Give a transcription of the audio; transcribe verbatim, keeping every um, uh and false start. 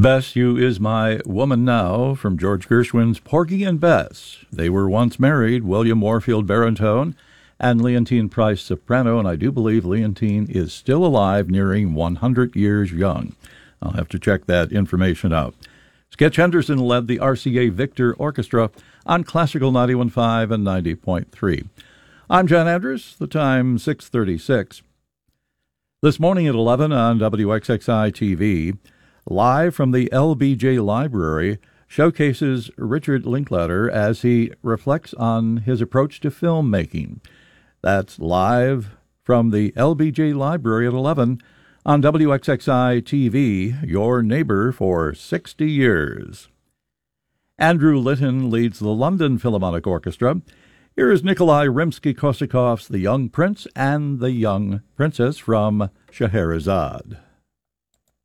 Bess, You Is My Woman Now from George Gershwin's Porgy and Bess. They were once married, William Warfield baritone and Leontine Price soprano, and I do believe Leontine is still alive, nearing one hundred years young. I'll have to check that information out. Sketch Henderson led the R C A Victor Orchestra on Classical ninety-one point five and ninety point three. I'm John Andrews, the time six thirty-six. This morning at eleven on W X X I T V, Live from the L B J Library showcases Richard Linklater as he reflects on his approach to filmmaking. That's Live from the L B J Library at eleven on W X X I T V, your neighbor for sixty years. Andrew Litton leads the London Philharmonic Orchestra. Here is Nikolai Rimsky-Korsakov's The Young Prince and the Young Princess from Scheherazade.